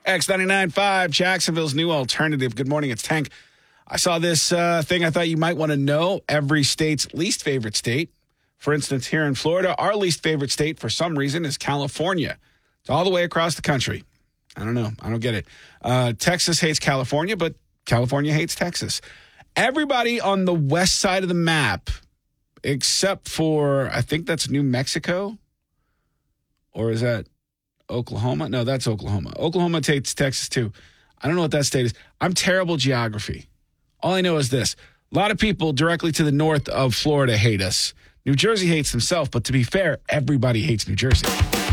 X99.5, Jacksonville's new alternative. Good morning, it's Tank. I saw this thing I thought you might want to know. Every state's least favorite state. For instance, here in Florida, our least favorite state for some reason is California. It's all the way across the country. I don't know. I don't get it. Texas hates California, but California hates Texas. Everybody on the west side of the map, except for, I think that's New Mexico. Or is that Oklahoma? No, that's Oklahoma. Oklahoma hates Texas, too. I don't know what that state is. I'm terrible geography. All I know is this. A lot of people directly to the north of Florida hate us. New Jersey hates themselves, but to be fair, everybody hates New Jersey.